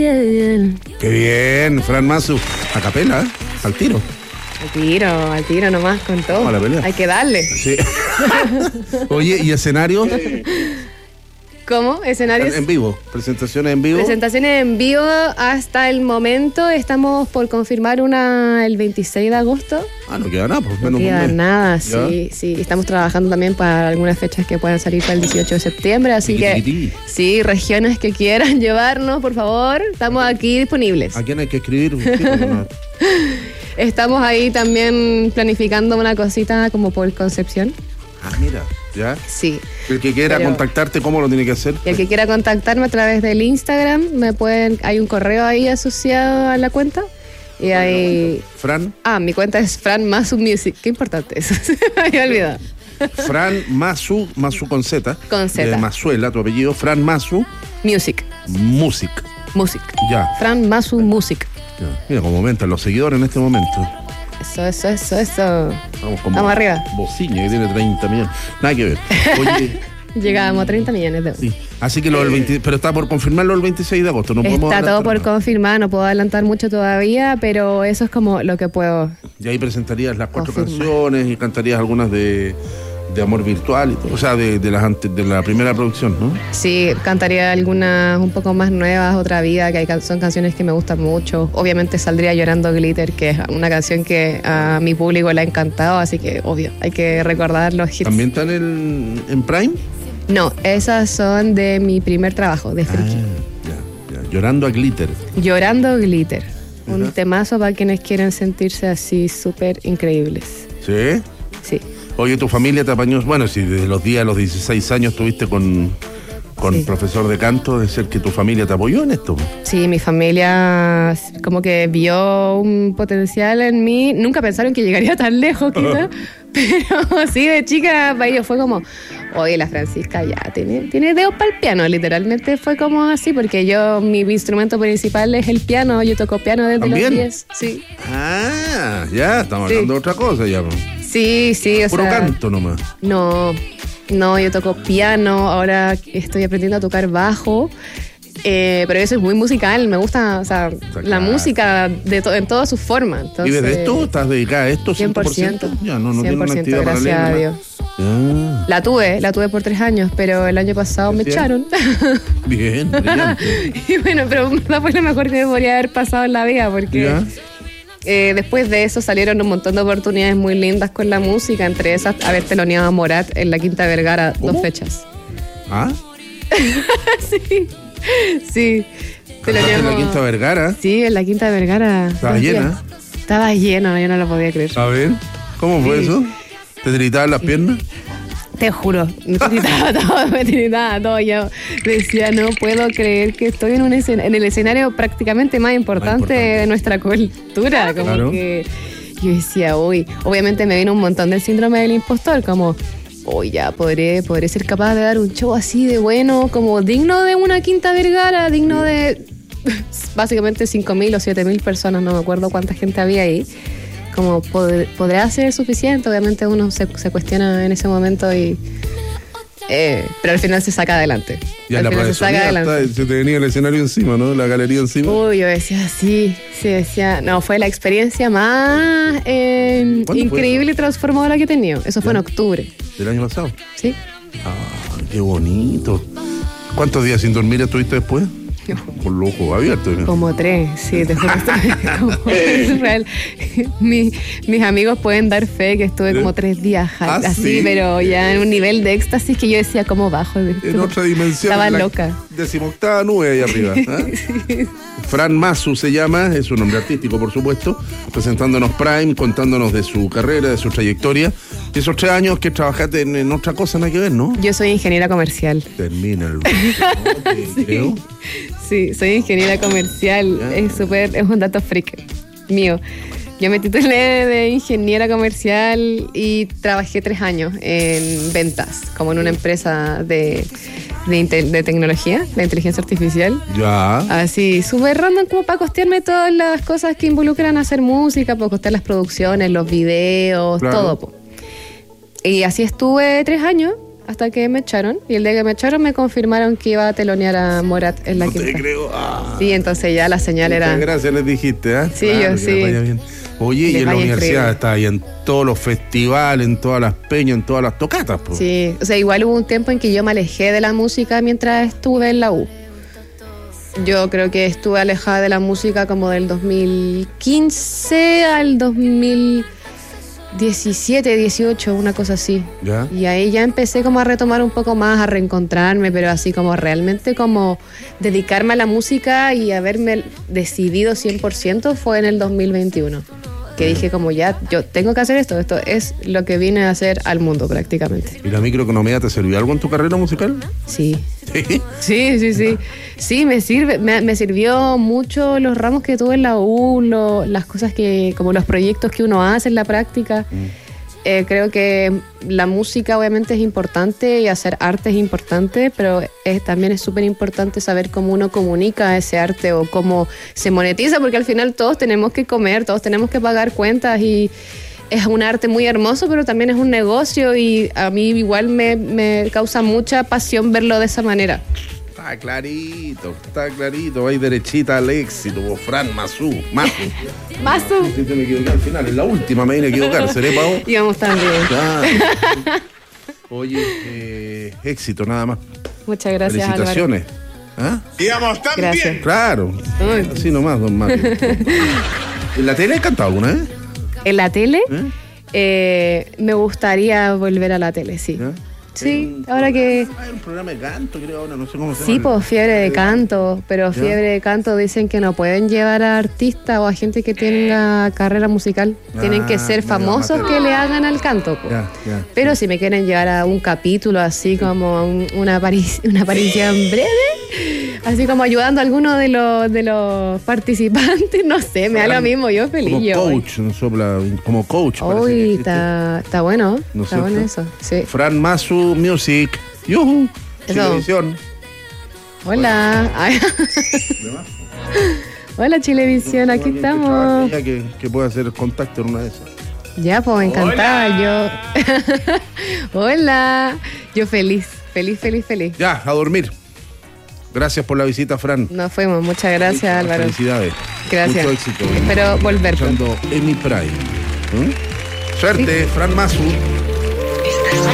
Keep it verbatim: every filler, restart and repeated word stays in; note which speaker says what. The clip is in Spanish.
Speaker 1: Qué
Speaker 2: bien, Fran Masu. A capela, ¿eh? Al tiro.
Speaker 1: Al tiro, al tiro nomás con todo.
Speaker 2: A la pelea.
Speaker 1: Hay que darle.
Speaker 2: Sí. Oye, ¿y escenario?
Speaker 1: ¿Cómo? ¿Escenarios?
Speaker 2: En vivo, presentaciones en vivo.
Speaker 1: Presentaciones en vivo hasta el momento. Estamos por confirmar una el veintiséis de agosto.
Speaker 2: Ah, no queda nada, pues
Speaker 1: menos. No queda nada, sí, sí. Estamos trabajando también para algunas fechas que puedan salir para el dieciocho de septiembre, así tiqui, que tiqui. Sí, regiones que quieran llevarnos, por favor, estamos aquí disponibles.
Speaker 2: ¿A quién hay que escribir?
Speaker 1: Estamos ahí también planificando una cosita como por Concepción.
Speaker 2: Ah, mira, ¿ya?
Speaker 1: Sí.
Speaker 2: El que quiera pero, contactarte, ¿cómo lo tiene que hacer?
Speaker 1: El que quiera contactarme a través del Instagram, me pueden, hay un correo ahí asociado a la cuenta. Y ahí...
Speaker 2: ¿Fran?
Speaker 1: Ah, mi cuenta es Fran Masu Music. Qué importante eso. Me había olvidado.
Speaker 2: Fran Masu, Masu con Z.
Speaker 1: Con Z.
Speaker 2: De Mazuela, tu apellido. Fran Masu.
Speaker 1: Music.
Speaker 2: Music.
Speaker 1: Music.
Speaker 2: Ya.
Speaker 1: Fran Masu Music.
Speaker 2: Ya. Mira cómo aumentan los seguidores en este momento.
Speaker 1: Eso, eso, eso, eso.
Speaker 2: Vamos, como
Speaker 1: Vamos arriba.
Speaker 2: Bociña, que tiene treinta millones. Nada que ver. Oye.
Speaker 1: Llegábamos a treinta millones de euros.
Speaker 2: Sí. Así que lo del veinte, pero está por confirmarlo el veintiséis de agosto. No podemos
Speaker 1: está todo por
Speaker 2: nada.
Speaker 1: confirmar, no puedo adelantar mucho todavía, pero eso es como lo que puedo.
Speaker 2: Y ahí presentarías las cuatro
Speaker 1: confirmar.
Speaker 2: canciones y cantarías algunas de, de Amor Virtual, y todo. O sea, de, de, las ante, de la primera producción, ¿no?
Speaker 1: Sí, cantaría algunas un poco más nuevas, Otra Vida, que hay, son canciones que me gustan mucho. Obviamente saldría Llorando Glitter, que es una canción que a mi público le ha encantado, así que obvio, hay que recordar los hits.
Speaker 2: ¿También están en, en Prime?
Speaker 1: No, esas son de mi primer trabajo, de Friki.
Speaker 2: Ah, ya, ya. Llorando a Glitter.
Speaker 1: Llorando Glitter.
Speaker 2: ¿Verdad?
Speaker 1: Un temazo para quienes quieren sentirse así súper increíbles.
Speaker 2: ¿Sí?
Speaker 1: Sí.
Speaker 2: Oye, tu familia te apañó. Bueno, si desde los días, a los dieciséis años estuviste con, con sí. profesor de canto, debe ser que tu familia te apoyó en esto.
Speaker 1: Sí, mi familia como que vio un potencial en mí. Nunca pensaron que llegaría tan lejos, quizás. Pero sí, de chica para ellos fue como, oye, la Francisca ya tiene, tiene dedos para el piano. Literalmente fue como así, porque yo, mi instrumento principal es el piano. Yo toco piano desde
Speaker 2: ¿También?
Speaker 1: los diez. Sí.
Speaker 2: Ah, ya, estamos
Speaker 1: Sí.
Speaker 2: hablando de otra cosa ya.
Speaker 1: Sí, sí, o
Speaker 2: Puro
Speaker 1: sea...
Speaker 2: canto nomás.
Speaker 1: No, no, yo toco piano, ahora estoy aprendiendo a tocar bajo, eh, pero eso es muy musical, me gusta, o sea,
Speaker 2: Está
Speaker 1: la
Speaker 2: claro.
Speaker 1: música de to- en todas sus formas. Entonces,
Speaker 2: ¿Vives de esto? ¿Estás dedicada a esto cien por ciento? Ya, no, no tiene una
Speaker 1: cien por ciento,
Speaker 2: actividad
Speaker 1: gracias
Speaker 2: paralela.
Speaker 1: a
Speaker 2: ¿no?
Speaker 1: Dios.
Speaker 2: Ah,
Speaker 1: La tuve, la tuve por tres años, pero el año pasado me
Speaker 2: Bien.
Speaker 1: echaron.
Speaker 2: bien, brillante.
Speaker 1: Y bueno, pero no fue lo mejor que me podría haber pasado en la vida, porque...
Speaker 2: ¿Ya?
Speaker 1: Eh, después de eso salieron un montón de oportunidades muy lindas con la música, entre esas haber teloneado a Morat en la Quinta Vergara
Speaker 2: ¿Cómo?
Speaker 1: dos fechas.
Speaker 2: ¿Ah?
Speaker 1: Sí, sí.
Speaker 2: ¿Cantaste en la Quinta Vergara?
Speaker 1: Sí, en la Quinta Vergara.
Speaker 2: ¿Estaba
Speaker 1: dos
Speaker 2: llena?
Speaker 1: días. Estaba llena, yo no lo podía creer.
Speaker 2: A ver, ¿cómo fue
Speaker 1: Sí.
Speaker 2: eso? ¿Te tiritaban las piernas?
Speaker 1: Te juro, me tiritaba todo, me tiritaba todo. Yo decía, no puedo creer que estoy en un escena- en el escenario prácticamente más importante,
Speaker 2: importante.
Speaker 1: de nuestra cultura. Como
Speaker 2: Claro.
Speaker 1: que yo decía, uy, obviamente me vino un montón del síndrome del impostor, como, uy, ya podré, podré ser capaz de dar un show así de bueno, como digno de una Quinta Vergara, digno de básicamente cinco mil o siete mil personas, no me acuerdo cuánta gente había ahí. Como pod- podrá ser suficiente, obviamente uno se, se cuestiona en ese momento y eh, pero al final se saca adelante.
Speaker 2: Ya
Speaker 1: al
Speaker 2: la
Speaker 1: final se saca
Speaker 2: profesora
Speaker 1: adelante.
Speaker 2: está- se te venía el escenario encima, ¿no? La galería encima.
Speaker 1: Uy, yo decía sí, sí decía, no, fue la experiencia más eh,
Speaker 2: ¿Cuándo fue
Speaker 1: increíble y transformadora que he tenido. Eso fue en
Speaker 2: Ya.
Speaker 1: octubre,
Speaker 2: ¿Del año pasado?
Speaker 1: ¿sí?
Speaker 2: Ah, qué bonito. ¿Cuántos días sin dormir estuviste después? Con los ojos abiertos. ¿no?
Speaker 1: Como tres, sí, te juro que estuve como es real. Mi- mis amigos pueden dar fe que estuve como tres días
Speaker 2: Ah,
Speaker 1: así,
Speaker 2: ¿sí?
Speaker 1: pero ya en un nivel de éxtasis que yo decía, ¿cómo bajo de esto?
Speaker 2: En otra dimensión.
Speaker 1: Estaba
Speaker 2: en la
Speaker 1: loca.
Speaker 2: Decimoctava nube ahí arriba. ¿eh? Fran Masu se llama, es su nombre artístico, por supuesto, presentándonos Prime, contándonos de su carrera, de su trayectoria. Y esos tres años que trabajaste en, en otra cosa, nada que ver, ¿no?
Speaker 1: Yo soy ingeniera comercial.
Speaker 2: Termina el... ¿no? Creo.
Speaker 1: Sí, soy ingeniera comercial.
Speaker 2: Ya.
Speaker 1: Es súper, es un dato freak mío. Yo me titulé de ingeniera comercial y trabajé tres años en ventas, como en una empresa de, de, inte- de tecnología, de inteligencia artificial.
Speaker 2: Ya.
Speaker 1: Así, súper random, como para costearme todas las cosas que involucran hacer música, para costear las producciones, los videos,
Speaker 2: Claro.
Speaker 1: todo. Po. Y así estuve tres años, hasta que me echaron. Y el día que me echaron me confirmaron que iba a telonear a Morat en la
Speaker 2: No
Speaker 1: quinta.
Speaker 2: te creo. Ah.
Speaker 1: Sí, entonces ya la señal era...
Speaker 2: Muchas gracias les dijiste, ¿eh?
Speaker 1: Sí, yo sí.
Speaker 2: Oye,
Speaker 1: Les
Speaker 2: y en la
Speaker 1: vaya
Speaker 2: universidad
Speaker 1: increíble.
Speaker 2: está ahí en todos los festivales, en todas las peñas, en todas las tocatas, pues.
Speaker 1: Sí, o sea, igual hubo un tiempo en que yo me alejé de la música mientras estuve en la U. Yo creo que estuve alejada de la música como del dos mil quince al dos mil diecisiete, dieciocho, una cosa así.
Speaker 2: ¿Ya?
Speaker 1: Y ahí ya empecé como a retomar un poco más, a reencontrarme, pero así como realmente como dedicarme a la música y haberme decidido cien por ciento fue en el dos mil veintiuno. Que dije como ya, yo tengo que hacer esto, esto es lo que vine a hacer al mundo prácticamente.
Speaker 2: ¿Y la microeconomía te sirvió algo en tu carrera musical?
Speaker 1: Sí.
Speaker 2: Sí.
Speaker 1: Sí, sí, sí. Sí, me sirve, me, me sirvió mucho los ramos que tuve en la U, lo, las cosas que, como los proyectos que uno hace en la práctica.
Speaker 2: Mm.
Speaker 1: Eh, creo que la música obviamente es importante y hacer arte es importante, pero es, también es súper importante saber cómo uno comunica ese arte o cómo se monetiza, porque al final todos tenemos que comer, todos tenemos que pagar cuentas y es un arte muy hermoso, pero también es un negocio y a mí igual me, me causa mucha pasión verlo de esa manera.
Speaker 2: Está clarito, está clarito. Va derechita al éxito, vos, Fran Mazú. Mazu.
Speaker 1: Mazo.
Speaker 2: Si te me equivoqué al final, en la última me vine a equivocar, ¿seré, Pau?
Speaker 1: Íbamos tan bien.
Speaker 2: Claro. Oye, eh, éxito nada más.
Speaker 1: Muchas gracias, Álvaro.
Speaker 2: Felicitaciones. ¿Ah?
Speaker 3: Digamos también.
Speaker 1: Gracias.
Speaker 2: Claro.
Speaker 1: Uy.
Speaker 2: Así nomás, don Mario. ¿En la tele has cantado alguna vez?
Speaker 1: ¿En la tele?
Speaker 2: ¿Eh?
Speaker 1: Eh, me gustaría volver a la tele, sí.
Speaker 2: ¿Ya?
Speaker 1: Sí, ahora que...
Speaker 2: Hay un programa de canto, creo, ahora no sé cómo se
Speaker 1: Sí,
Speaker 2: llama.
Speaker 1: pues fiebre de canto, pero
Speaker 2: ¿Ya?
Speaker 1: fiebre de canto dicen que no pueden llevar a artistas o a gente que tenga carrera musical. Tienen que
Speaker 2: Ah,
Speaker 1: ser
Speaker 2: medio
Speaker 1: famosos
Speaker 2: amateur.
Speaker 1: que le hagan al canto. Po.
Speaker 2: Ya, ya.
Speaker 1: Pero si me quieren llevar a un capítulo así como un- una, aparic- una aparición breve, así como ayudando a alguno de los, de los participantes, no sé, me da lo mismo, yo feliz.
Speaker 2: Como
Speaker 1: yo voy.
Speaker 2: coach, no sopla, como coach. parece que
Speaker 1: Uy,
Speaker 2: existe.
Speaker 1: está, está bueno,
Speaker 2: ¿No es
Speaker 1: está bueno
Speaker 2: cierto?
Speaker 1: eso. Sí.
Speaker 2: Fran Mazu Music. Yuhu.
Speaker 1: Eso.
Speaker 2: Chilevisión.
Speaker 1: Hola. Ay. Hola Chilevisión, aquí
Speaker 2: Alguien que trabaje
Speaker 1: estamos.
Speaker 2: allá Que, que pueda hacer contacto en una de esas.
Speaker 1: Ya, pues encantada. Yo. Hola. Yo feliz, feliz, feliz, feliz.
Speaker 2: Ya, a dormir. Gracias por la visita, Fran.
Speaker 1: Nos fuimos. Muchas gracias, Álvaro.
Speaker 2: Felicidades.
Speaker 1: Gracias.
Speaker 2: Mucho éxito.
Speaker 1: Espero volver pronto.
Speaker 2: Escuchando Emi Prime. ¿Mm? Suerte, Fran Mazu.